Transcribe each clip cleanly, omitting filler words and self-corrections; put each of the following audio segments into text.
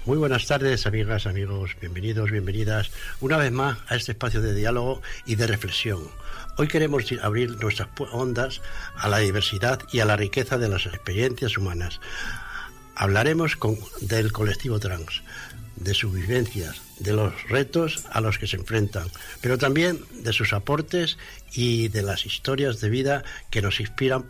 Muy buenas tardes, amigas, amigos, bienvenidos, bienvenidas una vez más a este espacio de diálogo y de reflexión. Hoy queremos abrir nuestras ondas a la diversidad y a la riqueza de las experiencias humanas. Hablaremos del colectivo trans, de sus vivencias, de los retos a los que se enfrentan, pero también de sus aportes y de las historias de vida que nos inspiran,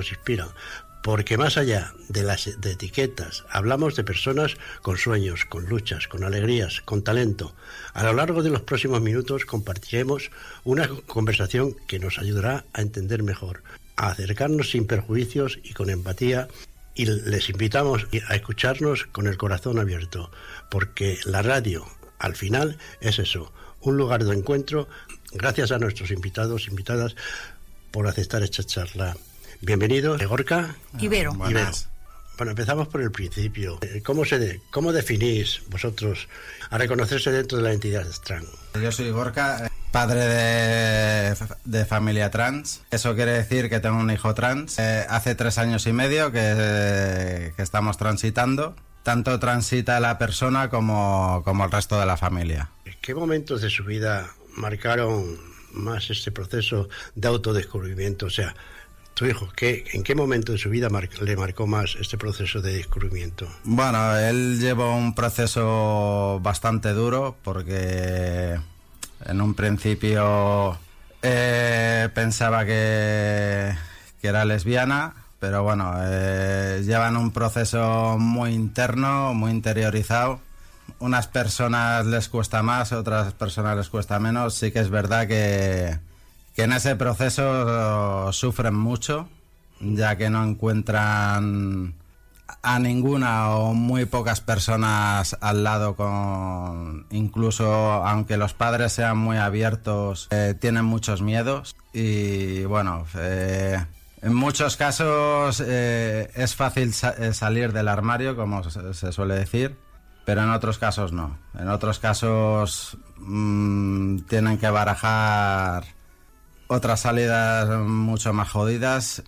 porque más allá de etiquetas, hablamos de personas con sueños, con luchas, con alegrías, con talento. A lo largo de los próximos minutos compartiremos una conversación que nos ayudará a entender mejor, a acercarnos sin perjuicios y con empatía, y les invitamos a escucharnos con el corazón abierto, porque la radio, al final, es eso, un lugar de encuentro. Gracias a nuestros invitados, invitadas, por aceptar esta charla. Bienvenidos, Gorka. Ibero. Bueno, empezamos por el principio. ¿Cómo definís vosotros a reconocerse dentro de la entidad trans? Yo soy Gorka, padre de familia trans. Eso quiere decir que tengo un hijo trans. Hace 3 años y medio que estamos transitando. Tanto transita la persona como el resto de la familia. ¿Qué momentos de su vida marcaron más este proceso de autodescubrimiento? O sea, tu hijo, ¿en qué momento de su vida le marcó más este proceso de descubrimiento? Bueno, él llevó un proceso bastante duro porque en un principio pensaba que era lesbiana, pero bueno, llevan un proceso muy interno, muy interiorizado. Unas personas les cuesta más, otras personas les cuesta menos. Sí que es verdad que en ese proceso sufren mucho, ya que no encuentran a ninguna o muy pocas personas al lado, incluso aunque los padres sean muy abiertos, tienen muchos miedos. Y bueno, en muchos casos es fácil salir del armario, como se suele decir, pero en otros casos no. En otros casos tienen que barajar otras salidas mucho más jodidas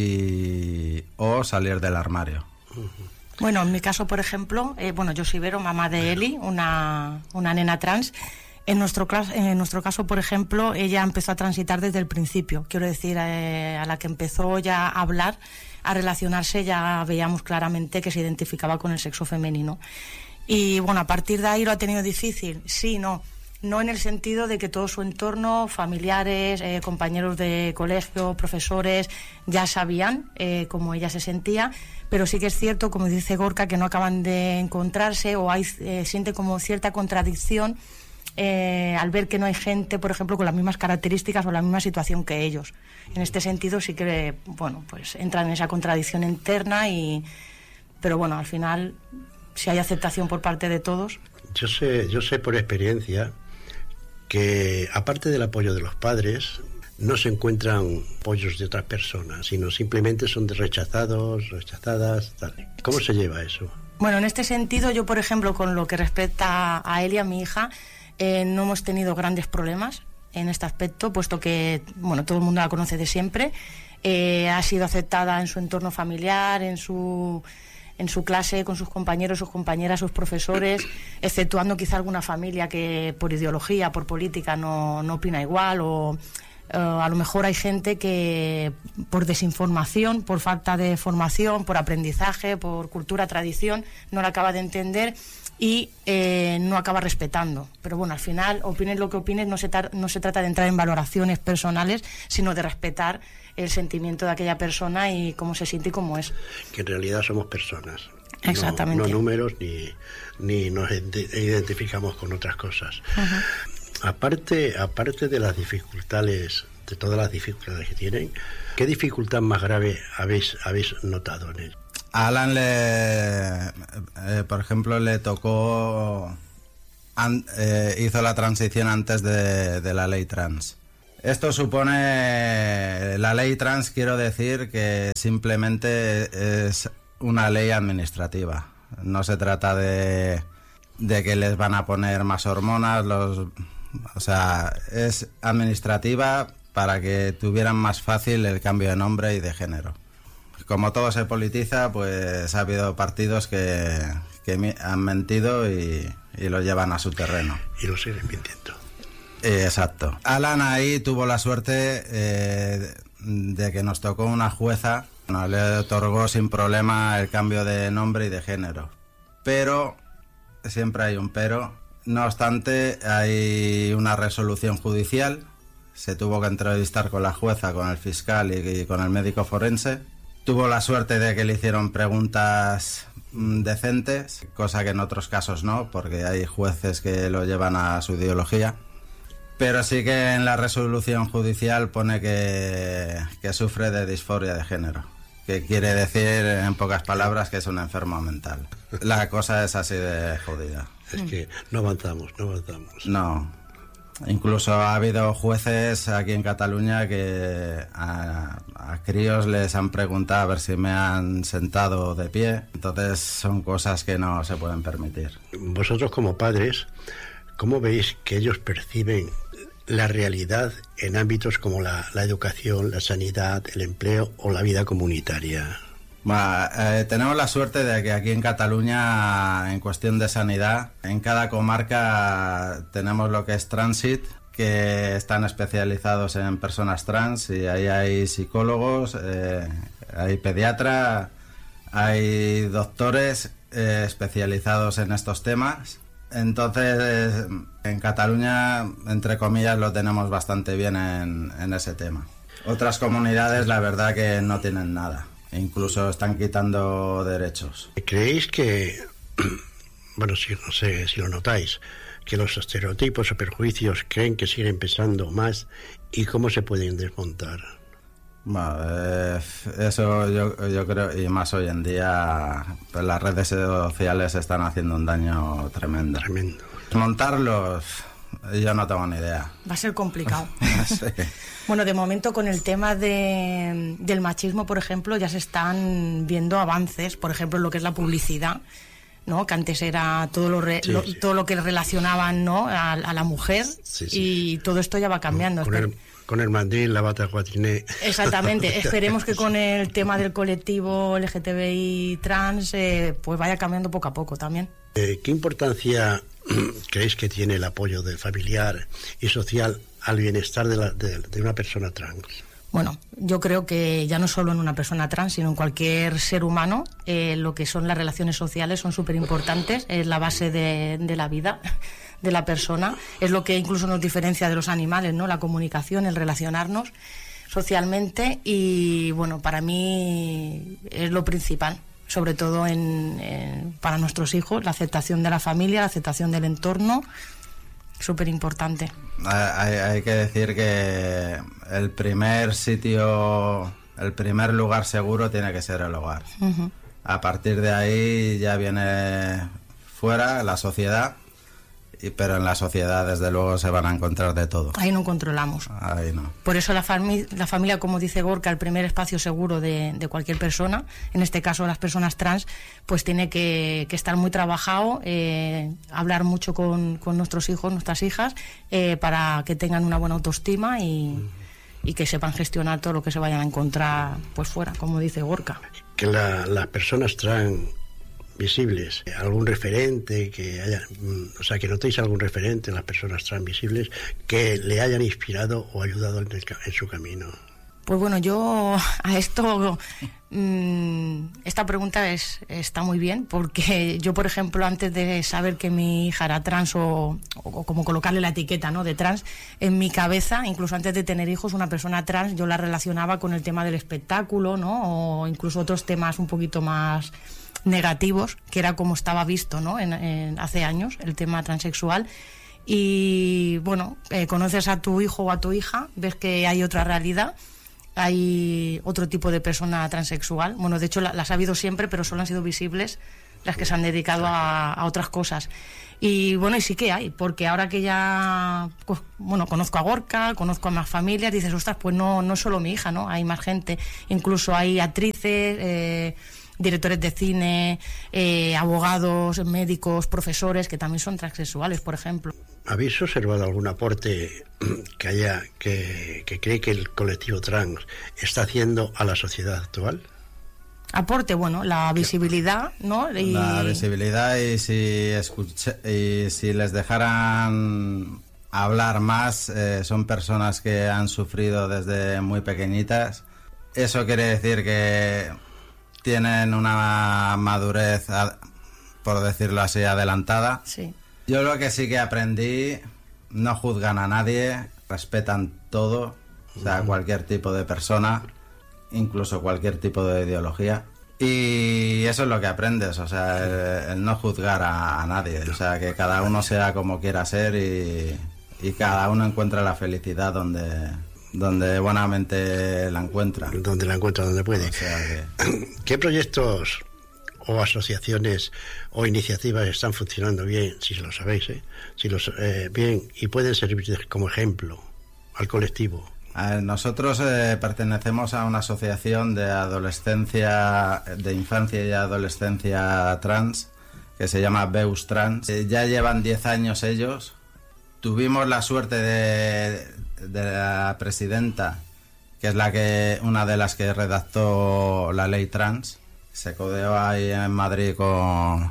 o salir del armario. Bueno, en mi caso, por ejemplo, yo soy Ibero, mamá de Eli, una nena trans. En nuestro caso, por ejemplo, ella empezó a transitar desde el principio. Quiero decir, a la que empezó ya a hablar, a relacionarse, ya veíamos claramente que se identificaba con el sexo femenino. Y bueno, a partir de ahí lo ha tenido difícil. Sí, no. No en el sentido de que todo su entorno, familiares, compañeros de colegio, profesores, ya sabían cómo ella se sentía, pero sí que es cierto, como dice Gorka, que no acaban de encontrarse o siente como cierta contradicción al ver que no hay gente, por ejemplo, con las mismas características o la misma situación que ellos. En este sentido sí que, pues entran en esa contradicción interna pero bueno, al final, si hay aceptación por parte de todos. Yo sé por experiencia que aparte del apoyo de los padres, no se encuentran apoyos de otras personas, sino simplemente son rechazadas, tal. ¿Cómo se lleva eso? Bueno, en este sentido, yo, por ejemplo, con lo que respecta a Elia, mi hija, no hemos tenido grandes problemas en este aspecto, puesto que, todo el mundo la conoce de siempre. Ha sido aceptada en su entorno familiar, en su clase, con sus compañeros, sus compañeras, sus profesores, exceptuando quizá alguna familia que por ideología, por política no opina igual, o a lo mejor hay gente que por desinformación, por falta de formación, por aprendizaje, por cultura, tradición, no la acaba de entender y no acaba respetando. Pero bueno, al final, opines lo que opines, no se trata de entrar en valoraciones personales, sino de respetar el sentimiento de aquella persona y cómo se siente y cómo es. Que en realidad somos personas. Exactamente. No números ni nos identificamos con otras cosas. Uh-huh. Aparte de las dificultades, de todas las dificultades que tienen, ¿qué dificultad más grave habéis notado en él? A Alan por ejemplo, le tocó, hizo la transición antes de la ley trans. Esto supone, la ley trans, quiero decir que simplemente es una ley administrativa. No se trata de que les van a poner más hormonas, o sea, es administrativa para que tuvieran más fácil el cambio de nombre y de género. Como todo se politiza, pues ha habido partidos que que han mentido y lo llevan a su terreno. Y lo siguen mintiendo. Exacto. Alan ahí tuvo la suerte de que nos tocó una jueza, nos le otorgó sin problema el cambio de nombre y de género. Pero, siempre hay un pero, no obstante hay una resolución judicial, se tuvo que entrevistar con la jueza, con el fiscal y con el médico forense. Tuvo la suerte de que le hicieron preguntas decentes, cosa que en otros casos no, porque hay jueces que lo llevan a su ideología. Pero sí que en la resolución judicial pone que sufre de disforia de género, que quiere decir, en pocas palabras, que es un enfermo mental. La cosa es así de jodida. Es que no avanzamos. No. Incluso ha habido jueces aquí en Cataluña que a críos les han preguntado a ver si me han sentado de pie. Entonces son cosas que no se pueden permitir. Vosotros como padres, ¿cómo veis que ellos perciben la realidad en ámbitos como la educación, la sanidad, el empleo o la vida comunitaria? Tenemos la suerte de que aquí en Cataluña, en cuestión de sanidad, en cada comarca tenemos lo que es Transit, que están especializados en personas trans, y ahí hay psicólogos, hay pediatra, hay doctores especializados en estos temas. Entonces, en Cataluña, entre comillas, lo tenemos bastante bien en ese tema. Otras comunidades, la verdad, que no tienen nada. Incluso están quitando derechos. ¿Creéis que, bueno, no sé si lo notáis, que los estereotipos o perjuicios creen que siguen pesando más y cómo se pueden desmontar? Bueno, eso yo creo, y más hoy en día, pues las redes sociales están haciendo un daño tremendo. Desmontarlos, yo no tengo ni idea. Va a ser complicado. Sí. Bueno, de momento con el tema del machismo, por ejemplo, ya se están viendo avances, por ejemplo, en lo que es la publicidad, ¿no? Que antes era todo lo que relacionaban, ¿no? a la mujer, sí. Y todo esto ya va cambiando. Con el mandil, la bata guatiné. Exactamente. Esperemos que con el tema del colectivo LGTBI trans pues vaya cambiando poco a poco también. ¿Qué importancia creéis que tiene el apoyo del familiar y social al bienestar de una persona trans? Bueno, yo creo que ya no solo en una persona trans, sino en cualquier ser humano, lo que son las relaciones sociales son súper importantes, es la base de la vida de la persona, es lo que incluso nos diferencia de los animales, ¿no? La comunicación, el relacionarnos socialmente, y bueno, para mí es lo principal, sobre todo para nuestros hijos, la aceptación de la familia, la aceptación del entorno, súper importante. Hay que decir que el primer lugar seguro tiene que ser el hogar. Uh-huh. A partir de ahí ya viene fuera la sociedad, pero en la sociedad desde luego se van a encontrar de todo. Ahí no controlamos. Ahí no. Por eso la familia, como dice Gorka, el primer espacio seguro de cualquier persona, en este caso las personas trans, pues tiene que estar muy trabajado, hablar mucho con nuestros hijos, nuestras hijas, para que tengan una buena autoestima y que sepan gestionar todo lo que se vayan a encontrar pues fuera, como dice Gorka. Que las personas trans visibles, algún referente que notéis algún referente en las personas transvisibles que le hayan inspirado o ayudado en su camino. Pues bueno, yo a esto esta pregunta está muy bien, porque yo, por ejemplo, antes de saber que mi hija era trans o como colocarle la etiqueta, ¿no?, de trans, en mi cabeza, incluso antes de tener hijos, una persona trans yo la relacionaba con el tema del espectáculo, ¿no?, o incluso otros temas un poquito más negativos, que era como estaba visto, ¿no?, hace años, el tema transexual. Y bueno, conoces a tu hijo o a tu hija, ves que hay otra realidad, hay otro tipo de persona transexual. Bueno, de hecho las ha habido siempre, pero solo han sido visibles las que se han dedicado a otras cosas. Y bueno, y sí que hay, porque ahora que ya, pues, bueno, conozco a Gorka, conozco a más familias, dices, ostras, pues no es solo mi hija, ¿no? Hay más gente, incluso hay actrices, directores de cine, abogados, médicos, profesores que también son transexuales, por ejemplo. ¿Habéis observado algún aporte que cree que el colectivo trans está haciendo a la sociedad actual? Aporte, bueno, la visibilidad, ¿no? La visibilidad, y si les dejaran hablar más, son personas que han sufrido desde muy pequeñitas. Eso quiere decir que tienen una madurez, por decirlo así, adelantada. Sí. Yo lo que sí que aprendí, no juzgan a nadie, respetan todo, o sea, cualquier tipo de persona, incluso cualquier tipo de ideología. Y eso es lo que aprendes, o sea, el no juzgar a nadie, o sea, que cada uno sea como quiera ser y cada uno encuentra la felicidad donde buenamente la encuentra. Donde la encuentra, donde puede. O sea que... ¿Qué proyectos o asociaciones o iniciativas están funcionando bien, si lo sabéis, bien, y pueden servir como ejemplo al colectivo? Nosotros pertenecemos a una asociación de adolescencia, de infancia y adolescencia trans, que se llama Beus Trans. Ya llevan 10 años ellos. Tuvimos la suerte de la presidenta, que es una de las que redactó la ley trans. Se codeó ahí en Madrid con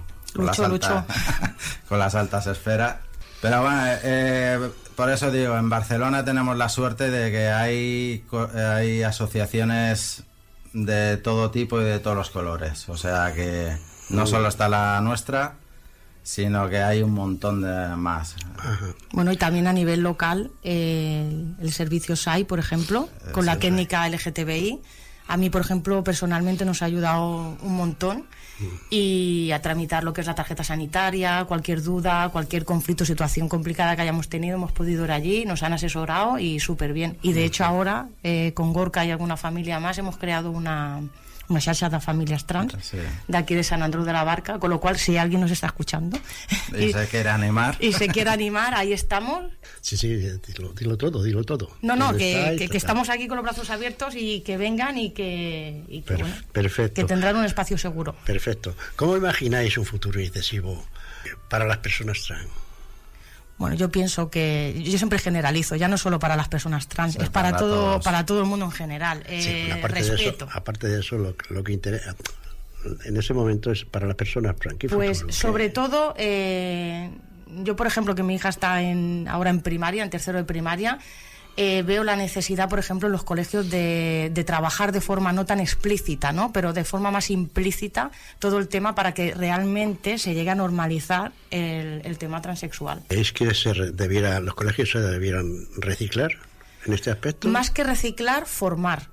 las altas esferas. Pero bueno, por eso digo, en Barcelona tenemos la suerte de que hay asociaciones de todo tipo y de todos los colores. O sea que no solo está la nuestra, sino que hay un montón de más. Bueno, y también a nivel local, el servicio SAI, por ejemplo, con la técnica LGTBI, a mí, por ejemplo, personalmente nos ha ayudado un montón, y a tramitar lo que es la tarjeta sanitaria, cualquier duda, cualquier conflicto, situación complicada que hayamos tenido, hemos podido ir allí, nos han asesorado y súper bien. Y de hecho ahora, con Gorka y alguna familia más, hemos creado una xarxa de familias trans, sí, de aquí de Sant Andreu de la Barca, con lo cual si alguien nos está escuchando y se quiere animar, ahí estamos. Sí, dilo todo. No, que estamos aquí con los brazos abiertos y que vengan y que perfecto, que tendrán un espacio seguro. Perfecto. ¿Cómo imagináis un futuro incisivo para las personas trans? Bueno, yo pienso que yo siempre generalizo, ya no solo para las personas trans, es para todo el mundo en general. Respeto. Aparte de eso, lo que interesa en ese momento es para las personas trans. Pues sobre todo, yo por ejemplo, que mi hija está ahora en primaria, en tercero de primaria, veo la necesidad, por ejemplo, en los colegios de trabajar de forma no tan explícita, ¿no?, pero de forma más implícita todo el tema, para que realmente se llegue a normalizar el tema transexual. ¿Es que los colegios se debieran reciclar en este aspecto? Más que reciclar, formar.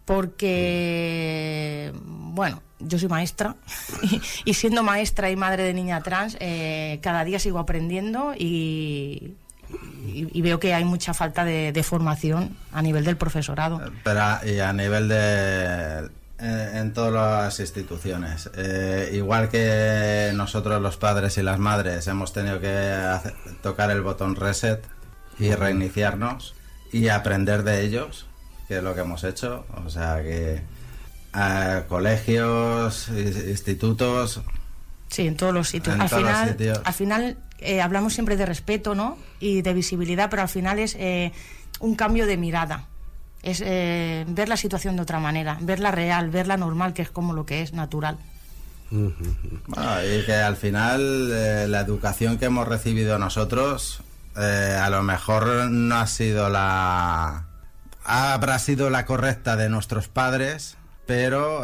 Porque, bueno, yo soy maestra y siendo maestra y madre de niña trans, cada día sigo aprendiendo y veo que hay mucha falta de formación a nivel del profesorado. Y a nivel en todas las instituciones. Igual que nosotros los padres y las madres hemos tenido que tocar el botón reset y reiniciarnos y aprender de ellos, que es lo que hemos hecho. O sea que colegios, institutos... Sí, en todos los sitios. Al final hablamos siempre de respeto, ¿no?, y de visibilidad, pero al final es un cambio de mirada. Es ver la situación de otra manera, verla real, verla normal, que es como lo que es, natural. Bueno, y que al final la educación que hemos recibido nosotros a lo mejor no ha sido habrá sido la correcta de nuestros padres, pero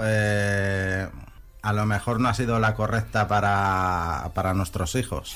a lo mejor no ha sido la correcta para nuestros hijos.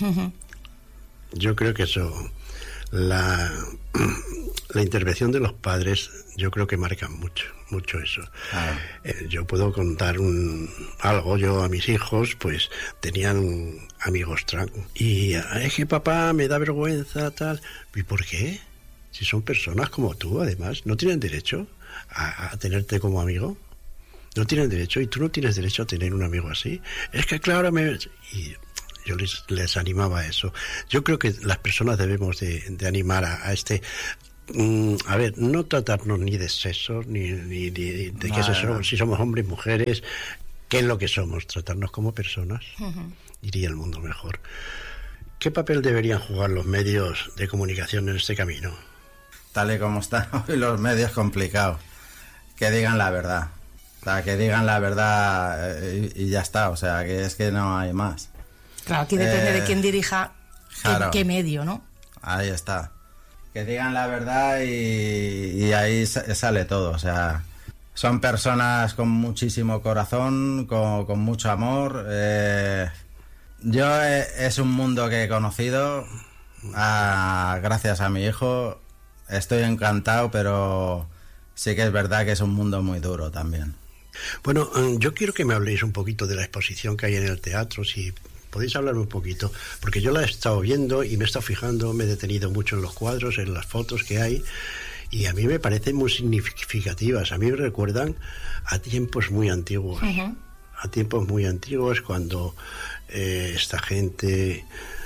Yo creo que eso, la intervención de los padres, yo creo que marca mucho eso. Yo puedo contar algo. Yo a mis hijos, pues, tenían amigos trans. Y es que papá me da vergüenza, tal. ¿Y por qué? Si son personas como tú, además, ¿no tienen derecho a tenerte como amigo? No tienen derecho, y tú no tienes derecho a tener un amigo así. Es que claro, y yo les animaba a eso. Yo creo que las personas debemos de animar a este... a ver, no tratarnos ni de sexo, ni de qué si somos hombres, mujeres, qué es lo que somos, tratarnos como personas. Iría el mundo mejor. ¿Qué papel deberían jugar los medios de comunicación en este camino? Tal y como están hoy los medios, complicados. Que digan la verdad. O sea, que digan la verdad y ya está. O sea, que es que no hay más. Claro, aquí depende de quién dirija, claro, qué medio, ¿no? Ahí está. Que digan la verdad y ahí sale todo. O sea, son personas con muchísimo corazón, con mucho amor. Yo es un mundo que he conocido gracias a mi hijo. Estoy encantado, pero sí que es verdad que es un mundo muy duro también. Bueno, yo quiero que me habléis un poquito de la exposición que hay en el teatro, si podéis hablarme un poquito, porque yo la he estado viendo y me he estado fijando, me he detenido mucho en los cuadros, en las fotos que hay, y a mí me parecen muy significativas. A mí me recuerdan a tiempos muy antiguos, a tiempos muy antiguos cuando esta gente,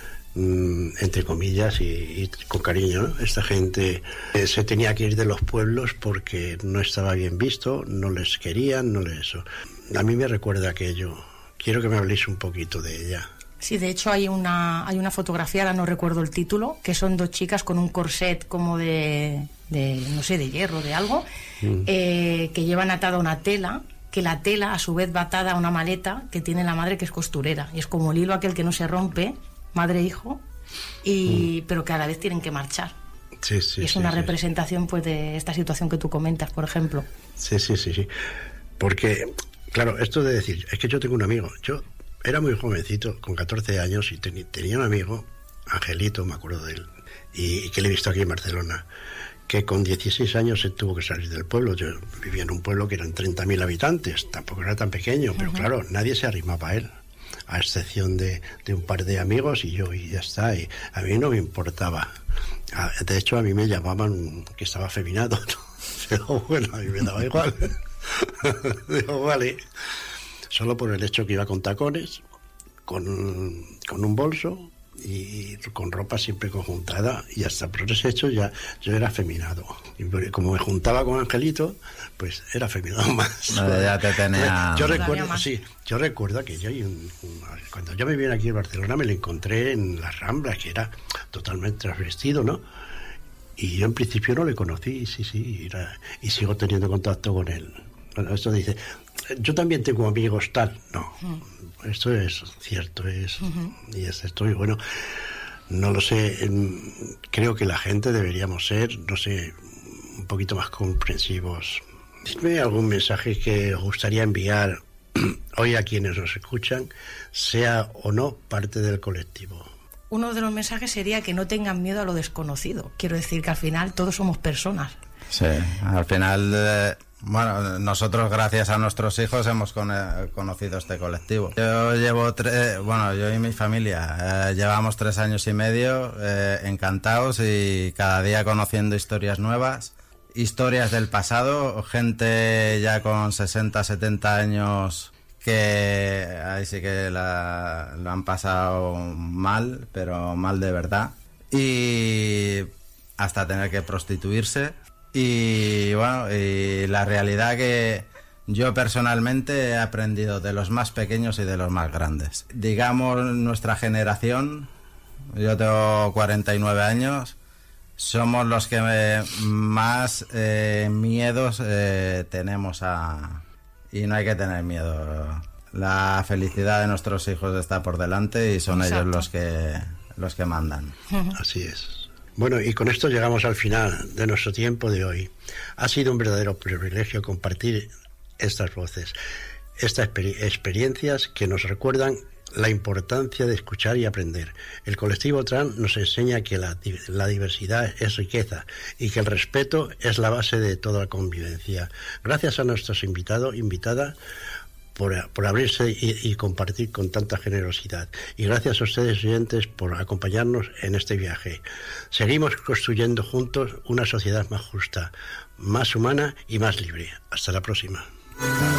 entre comillas y con cariño, ¿no? Esta gente se tenía que ir de los pueblos porque no estaba bien visto, no les querían, a mí me recuerda aquello. Quiero que me habléis un poquito de ella. Sí, de hecho hay una fotografía, ahora no recuerdo el título, que son dos chicas con un corset como de no sé, de hierro, de algo, que llevan atada una tela, que la tela a su vez va atada a una maleta que tiene la madre, que es costurera, y es como el hilo aquel que no se rompe, madre e hijo, pero que a la vez tienen que marchar. Sí, y es una representación pues de esta situación que tú comentas, por ejemplo. Sí. Porque, claro, esto de decir, es que yo tengo un amigo, yo era muy jovencito, con 14 años, y tenía un amigo, Angelito, me acuerdo de él, y que le he visto aquí en Barcelona, que con 16 años se tuvo que salir del pueblo. Yo vivía en un pueblo que eran 30.000 habitantes, tampoco era tan pequeño, pero claro, nadie se arrimaba a él, a excepción de un par de amigos y yo, y ya está, y a mí no me importaba. De hecho, a mí me llamaban que estaba afeminado, ¿no? Pero bueno, a mí me daba igual. Digo, vale. Solo por el hecho que iba con tacones, con un bolso y con ropa siempre conjuntada, y hasta por ese hecho ya yo era afeminado. Y como me juntaba con Angelito, pues era afeminado más. No, ya te tenía... Yo recuerdo que yo cuando yo me vine aquí en Barcelona me lo encontré en las Ramblas, que era totalmente transvestido, ¿no? Y yo en principio no le conocí, y sigo teniendo contacto con él. Bueno, esto dice, yo también tengo amigos tal, no, esto es cierto, y es esto, y bueno, no lo sé, creo que la gente deberíamos ser, no sé, un poquito más comprensivos. Dime algún mensaje que os gustaría enviar hoy a quienes nos escuchan, sea o no parte del colectivo. Uno de los mensajes sería que no tengan miedo a lo desconocido. Quiero decir que al final todos somos personas. Sí, al final... Bueno, nosotros gracias a nuestros hijos hemos conocido este colectivo. Yo y mi familia llevamos 3 años y medio encantados y cada día conociendo historias nuevas, historias del pasado, gente ya con 60, 70 años que ahí sí que lo han pasado mal, pero mal de verdad, y hasta tener que prostituirse. Y bueno, y la realidad que yo personalmente he aprendido de los más pequeños y de los más grandes. Digamos, nuestra generación, yo tengo 49 años, somos los que más miedos tenemos y no hay que tener miedo. La felicidad de nuestros hijos está por delante y son ellos los que mandan. Así es. Bueno, y con esto llegamos al final de nuestro tiempo de hoy. Ha sido un verdadero privilegio compartir estas voces, estas experiencias que nos recuerdan la importancia de escuchar y aprender. El colectivo trans nos enseña que la diversidad es riqueza y que el respeto es la base de toda la convivencia. Gracias a nuestros invitadas por abrirse y compartir con tanta generosidad. Y gracias a ustedes, oyentes, por acompañarnos en este viaje. Seguimos construyendo juntos una sociedad más justa, más humana y más libre. Hasta la próxima.